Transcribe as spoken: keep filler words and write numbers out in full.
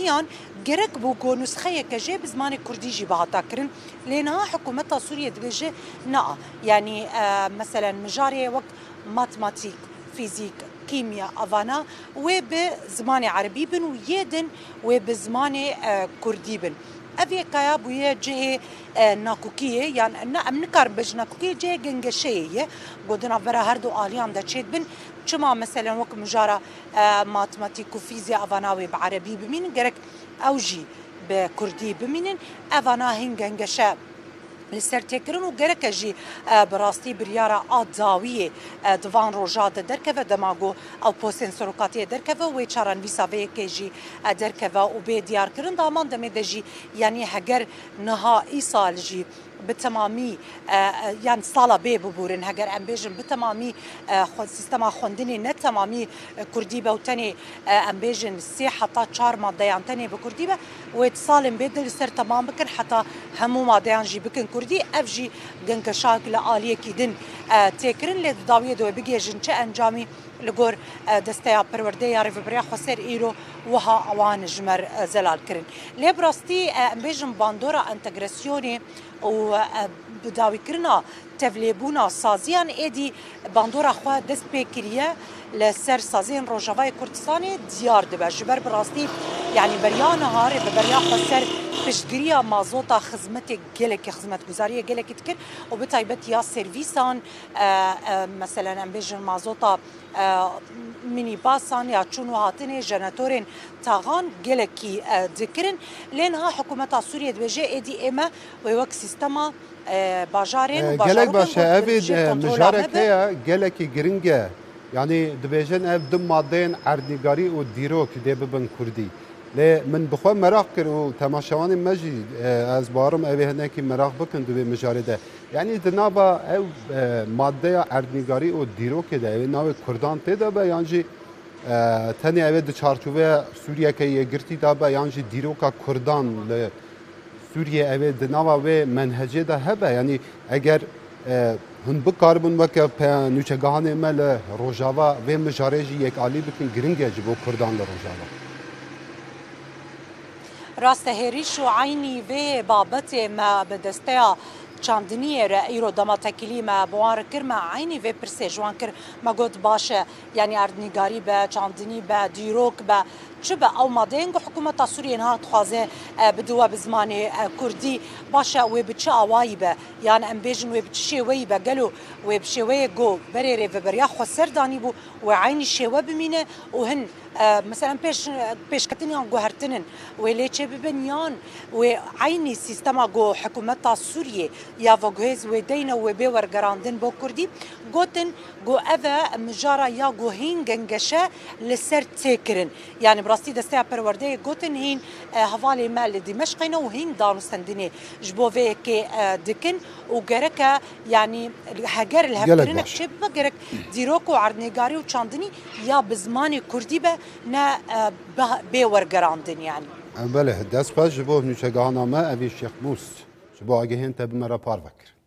همیان گرک بو گو نسخه کجه بزمان کردی جی بهاتا کرن لینها حکومت سوریه دبیجه نا یعنی مثلا مجاری وقت ماتماتیک فيزيك كيمياء أفانا وبزمان عربي بن ويدن وبزمان كردي بن أفي كايا بويا جهة ناكوكية يعني أنا أمنكر بج ناكوكية جهة جنجشية قدنا فرا هردو آليان دا تشيد بن شما مثلا وك مجارة ماتماتيك وفيزياء أفاناوي بعربي بمين جرك أوجي بكردي بمين أفانا هين جنجشة لسر تکرن و گرک جی براستی بریارا آدزاویه دوان روجاد درکوه دماغو او پوستین سروکاتی درکوه و چارن ویساوه که جی درکوه و به دیار کرن دامان دمه ده جی یعنی هگر نها ای سال جی بتمامی يعني صاله بي ببورن هجر ام بيجن بتمامي خود سيستما خوندني نت تمامي كرديبه وتاني ام بيجن سي حتى چار ماده تاني بكرديبه واتصال بدل سر تمام بكن حتى همو ماده جي بكن كردي افجي جنكشاك لاليه كيدن تكرن لداويه دو بيجن چه انجامي لگور دسته پرورده یا ریفبریا خسر ایرو وها اوان جمر زلال کرن لبراستی بیجم باندورا انتگراسیونی و بداوی کرنا تفلیبونا سازیان ایدی باندورا خوا دست پیکریه لسر سازین روجاوای کردستانی دیار دبه جبر براستی یعنی بریا نهار بریا خسر پشتگیری مازوتا خدمت گلک خدمت گزاری گلک تکر و به تایبت یا سرویسان مثلا ام بیجن مازوتا مینی باسان یا چونو هاتنه جنراتورین تاغان گلکی ذکرن لینها حکومت سوریه دوجه ایدی اما و وک سیستما باجارین و گلک باشه اوید مجارک هیا گلکی گرنگه يعني دبيجن اف دم مادين عردنگاري و ديروك دي ببن كردي ل من بخو مراق كر و تماشاوان مجي از بارم اوي هناكي مراق بكن دبي مجارده يعني دنابا او ماده عردنگاري و ديروك ده اوي ناو كردان تدا با يانجي تاني اوي د چارچوبه سوريا كي گرتي دا با يانجي ديروكا كردان ل سوريا اوي دنابا و منهجه ده هبه يعني اگر هن بکاربن وکه په نوچگاهان مل روجاوا و مجارجی یک عالی بکن گرنگه جبو کردان روجاوا راست هریش و عینی و بابت ما بدسته چاندنیه را ایرو دماتکلی ما بوار کر ما عینی و پرسه جوان کر ما گفت باشه یعنی اردنگاری به چاندنی به دیروک به چبه او مادين حكومة سوريا انها تخازه بدوا بزمان كردي باشا وبتشا وايبه يعني ام بيجن وبتشي ويبه قالوا وبشويه جو بريري بريا خسر داني بو وعين الشوا بمينه وهن مثلا بيش بيش كتنيان جوهرتنن وليتش ببنيان وعيني سيستما جو حكومة سوريا يا فوجهز ودينا وبيور جراندن بو كردي جوتن جو اذا مجارا يا جو هين جنجشه لسر تكرن يعني براستي دستيا برورده جوتن هين هفالي مال دمشقنا وهين دانو سندني جبوفي كي دكن وجركا يعني هجر الهبرنك شب جرك ديروكو عرنيجاري وشاندني يا بزمان كردي به نا بيور جراندن يعني بله دست باش جبوه نوچگاهانا ما اوی شیخ موس جبوه اگه هین تب مرا پار بکر